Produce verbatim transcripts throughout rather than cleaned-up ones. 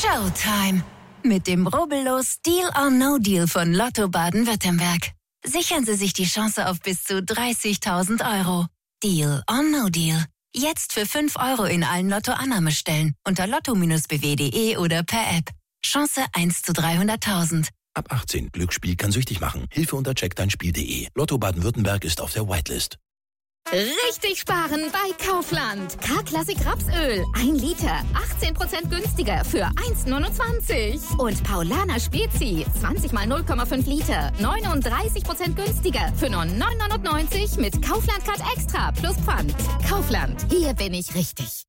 Showtime! Mit dem rubbellos Deal or No Deal von Lotto Baden-Württemberg. Sichern Sie sich die Chance auf bis zu dreißigtausend Euro. Deal or No Deal. Jetzt für fünf Euro in allen Lotto-Annahmestellen unter lotto b w punkt de oder per App. Chance eins zu dreihunderttausend. Ab achtzehn. Glücksspiel kann süchtig machen. Hilfe unter check dein spiel punkt de. Lotto Baden-Württemberg ist auf der Whitelist. Richtig sparen bei Kaufland. K-Klassik Rapsöl. ein Liter. achtzehn Prozent günstiger für eins Komma neunundzwanzig. Und Paulaner Spezi. zwanzig mal null Komma fünf Liter. neununddreißig Prozent günstiger für nur neun neunundneunzig mit Kaufland Card Extra plus Pfand. Kaufland. Hier bin ich richtig.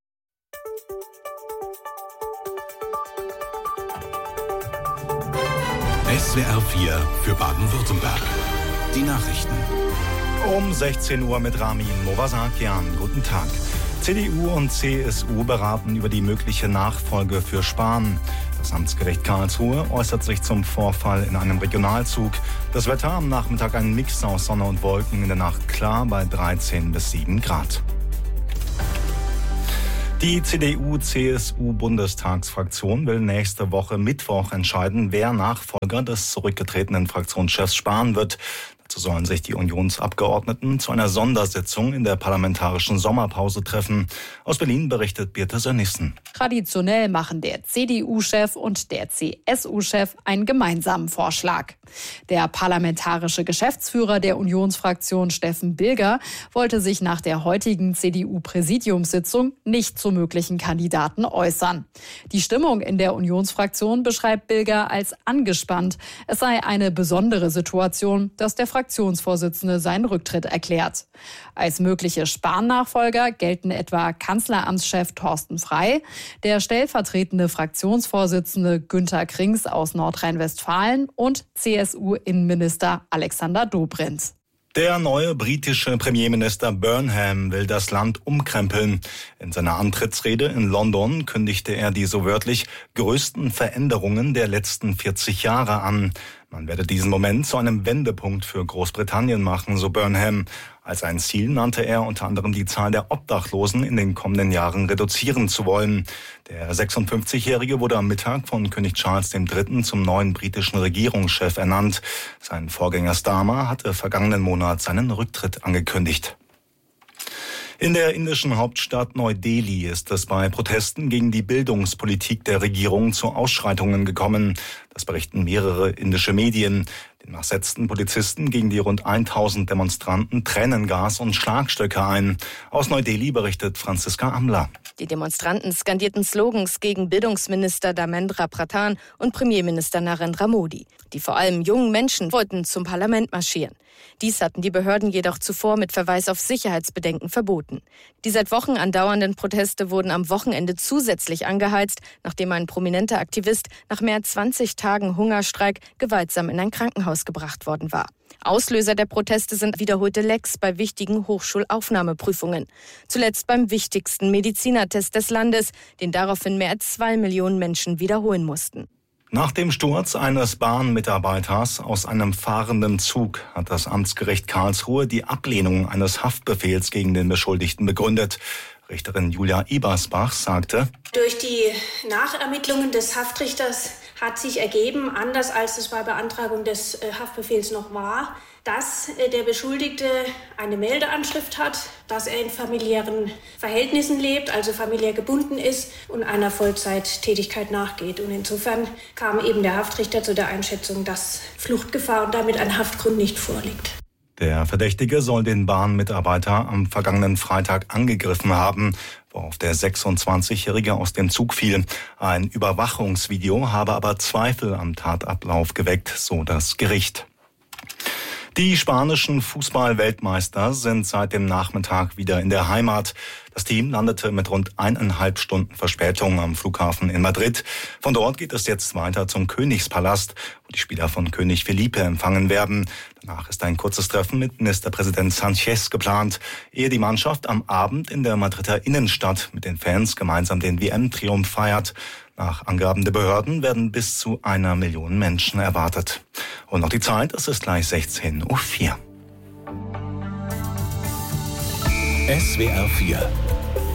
S W R vier für Baden-Württemberg. Die Nachrichten. Um sechzehn Uhr mit Ramin Movasakian. Guten Tag. C D U und C S U beraten über die mögliche Nachfolge für Spahn. Das Amtsgericht Karlsruhe äußert sich zum Vorfall in einem Regionalzug. Das Wetter am Nachmittag ein Mix aus Sonne und Wolken, in der Nacht klar bei dreizehn bis sieben Grad. Die C D U-C S U-Bundestagsfraktion will nächste Woche Mittwoch entscheiden, wer Nachfolger des zurückgetretenen Fraktionschefs Spahn wird. Dazu sollen sich die Unionsabgeordneten zu einer Sondersitzung in der parlamentarischen Sommerpause treffen. Aus Berlin berichtet Birte Sönnigsen. Traditionell machen der C D U-Chef und der C S U-Chef einen gemeinsamen Vorschlag. Der parlamentarische Geschäftsführer der Unionsfraktion Steffen Bilger wollte sich nach der heutigen C D U-Präsidiumssitzung nicht zu möglichen Kandidaten äußern. Die Stimmung in der Unionsfraktion beschreibt Bilger als angespannt. Es sei eine besondere Situation, dass der Fraktionsvorsitzende seinen Rücktritt erklärt. Als mögliche Spahn-Nachfolger gelten etwa Kanzleramtschef Thorsten Frey, der stellvertretende Fraktionsvorsitzende Günther Krings aus Nordrhein-Westfalen und C S U-Innenminister Alexander Dobrindt. Der neue britische Premierminister Burnham will das Land umkrempeln. In seiner Antrittsrede in London kündigte er die so wörtlich größten Veränderungen der letzten vierzig Jahre an. Man werde diesen Moment zu einem Wendepunkt für Großbritannien machen, so Burnham. Als ein Ziel nannte er unter anderem die Zahl der Obdachlosen in den kommenden Jahren reduzieren zu wollen. Der sechsundfünfzigjährige wurde am Mittag von König Charles der Dritte zum neuen britischen Regierungschef ernannt. Sein Vorgänger Starmer hatte vergangenen Monat seinen Rücktritt angekündigt. In der indischen Hauptstadt Neu-Delhi ist es bei Protesten gegen die Bildungspolitik der Regierung zu Ausschreitungen gekommen. Das berichten mehrere indische Medien. Demnach setzten Polizisten gegen die rund tausend Demonstranten Tränengas und Schlagstöcke ein. Aus Neu-Delhi berichtet Franziska Amler. Die Demonstranten skandierten Slogans gegen Bildungsminister Dharmendra Pradhan und Premierminister Narendra Modi. Die vor allem jungen Menschen wollten zum Parlament marschieren. Dies hatten die Behörden jedoch zuvor mit Verweis auf Sicherheitsbedenken verboten. Die seit Wochen andauernden Proteste wurden am Wochenende zusätzlich angeheizt, nachdem ein prominenter Aktivist nach mehr als zwanzig Tagen Hungerstreik gewaltsam in ein Krankenhaus gebracht worden war. Auslöser der Proteste sind wiederholte Lecks bei wichtigen Hochschulaufnahmeprüfungen. Zuletzt beim wichtigsten Medizinertest des Landes, den daraufhin mehr als zwei Millionen Menschen wiederholen mussten. Nach dem Sturz eines Bahnmitarbeiters aus einem fahrenden Zug hat das Amtsgericht Karlsruhe die Ablehnung eines Haftbefehls gegen den Beschuldigten begründet. Richterin Julia Ebersbach sagte: Durch die Nachermittlungen des Haftrichters hat sich ergeben, anders als es bei Beantragung des Haftbefehls noch war, dass der Beschuldigte eine Meldeanschrift hat, dass er in familiären Verhältnissen lebt, also familiär gebunden ist und einer Vollzeittätigkeit nachgeht. Und insofern kam eben der Haftrichter zu der Einschätzung, dass Fluchtgefahr und damit ein Haftgrund nicht vorliegt. Der Verdächtige soll den Bahnmitarbeiter am vergangenen Freitag angegriffen haben, worauf der sechsundzwanzigjährige aus dem Zug fiel. Ein Überwachungsvideo habe aber Zweifel am Tatablauf geweckt, so das Gericht. Die spanischen Fußball-Weltmeister sind seit dem Nachmittag wieder in der Heimat. Das Team landete mit rund eineinhalb Stunden Verspätung am Flughafen in Madrid. Von dort geht es jetzt weiter zum Königspalast, wo die Spieler von König Felipe empfangen werden. Danach ist ein kurzes Treffen mit Ministerpräsident Sánchez geplant, ehe die Mannschaft am Abend in der Madrider Innenstadt mit den Fans gemeinsam den W M-Triumph feiert. Nach Angaben der Behörden werden bis zu einer Million Menschen erwartet. Und noch die Zeit, es ist gleich sechzehn Uhr vier. S W R vier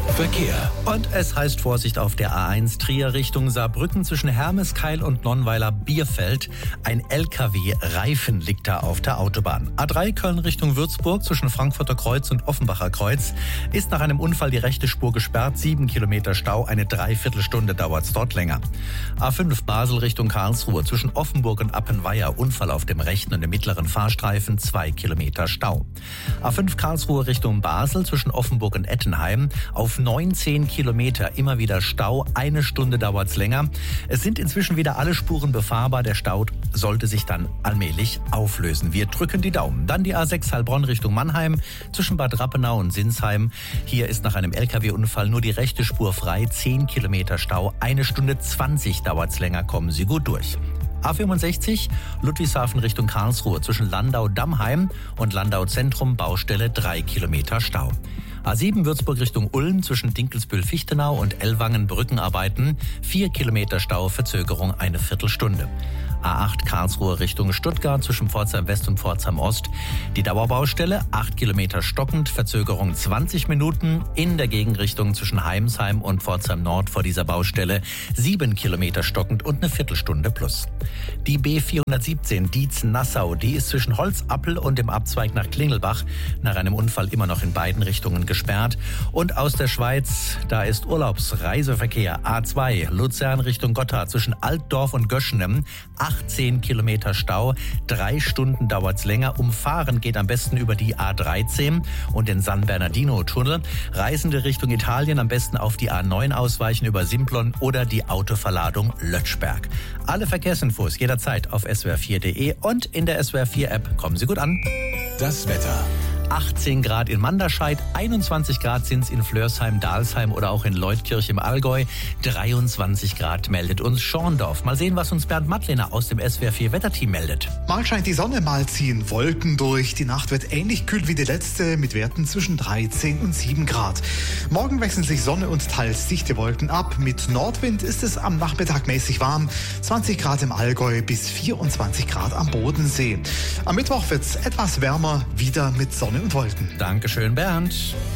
Verkehr. Und es heißt Vorsicht auf der A eins Trier Richtung Saarbrücken zwischen Hermeskeil und Nonnweiler-Bierfeld. Ein L K W-Reifen liegt da auf der Autobahn. A drei Köln Richtung Würzburg zwischen Frankfurter Kreuz und Offenbacher Kreuz ist nach einem Unfall die rechte Spur gesperrt. Sieben Kilometer Stau, eine Dreiviertelstunde dauert es dort länger. A fünf Basel Richtung Karlsruhe zwischen Offenburg und Appenweier. Unfall auf dem rechten und dem mittleren Fahrstreifen. Zwei Kilometer Stau. A fünf Karlsruhe Richtung Basel zwischen Offenburg und Ettenheim. Auf neunzehn Kilometer immer wieder Stau. Eine Stunde dauert es länger. Es sind inzwischen wieder alle Spuren befahrbar. Der Stau sollte sich dann allmählich auflösen. Wir drücken die Daumen. Dann die A sechs Heilbronn Richtung Mannheim zwischen Bad Rappenau und Sinsheim. Hier ist nach einem L K W-Unfall nur die rechte Spur frei. zehn Kilometer Stau. Eine Stunde zwanzig dauert es länger. Kommen Sie gut durch. A fünfundsechzig Ludwigshafen Richtung Karlsruhe zwischen Landau-Dammheim und Landau-Zentrum Baustelle drei Kilometer Stau. A sieben Würzburg Richtung Ulm zwischen Dinkelsbühl-Fichtenau und Ellwangen Brückenarbeiten. vier Kilometer Stau, Verzögerung eine Viertelstunde. A acht Karlsruhe Richtung Stuttgart zwischen Pforzheim West und Pforzheim Ost. Die Dauerbaustelle, acht Kilometer stockend, Verzögerung zwanzig Minuten. In der Gegenrichtung zwischen Heimsheim und Pforzheim Nord vor dieser Baustelle sieben Kilometer stockend und eine Viertelstunde plus. Die B vierhundertsiebzehn Dietz-Nassau, die ist zwischen Holzappel und dem Abzweig nach Klingelbach nach einem Unfall immer noch in beiden Richtungen gesperrt. Und aus der Schweiz, da ist Urlaubsreiseverkehr. A zwei Luzern Richtung Gotthard zwischen Altdorf und Göschenem. achtzehn Kilometer Stau, drei Stunden dauert's länger. Umfahren geht am besten über die A dreizehn und den San Bernardino-Tunnel. Reisende Richtung Italien am besten auf die A neun ausweichen über Simplon oder die Autoverladung Lötschberg. Alle Verkehrsinfos jederzeit auf S W R vier Punkt de und in der S W R vier App. Kommen Sie gut an. Das Wetter. achtzehn Grad in Manderscheid, einundzwanzig Grad sind es in Flörsheim, Dalsheim oder auch in Leutkirch im Allgäu. dreiundzwanzig Grad meldet uns Schorndorf. Mal sehen, was uns Bernd Mattlener aus dem S W R vier Wetterteam meldet. Mal scheint die Sonne, mal ziehen Wolken durch. Die Nacht wird ähnlich kühl wie die letzte mit Werten zwischen dreizehn und sieben Grad. Morgen wechseln sich Sonne und teils dichte Wolken ab. Mit Nordwind ist es am Nachmittag mäßig warm. zwanzig Grad im Allgäu bis vierundzwanzig Grad am Bodensee. Am Mittwoch wird es etwas wärmer, wieder mit Sonne und Wolken. Dankeschön, Bernd.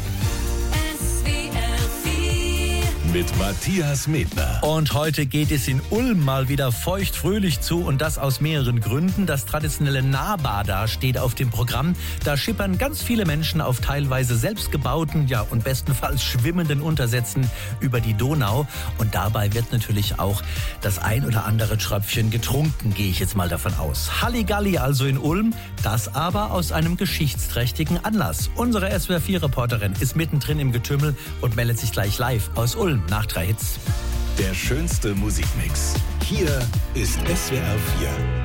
Mit Matthias Medner. Und heute geht es in Ulm mal wieder feuchtfröhlich zu und das aus mehreren Gründen. Das traditionelle Nahbada steht auf dem Programm. Da schippern ganz viele Menschen auf teilweise selbstgebauten, ja und bestenfalls schwimmenden Untersätzen über die Donau. Und dabei wird natürlich auch das ein oder andere Tröpfchen getrunken, gehe ich jetzt mal davon aus. Halligalli also in Ulm, das aber aus einem geschichtsträchtigen Anlass. Unsere S W R vier Reporterin ist mittendrin im Getümmel und meldet sich gleich live aus Ulm. Nach drei Hits. Der schönste Musikmix. Hier ist S W R vier.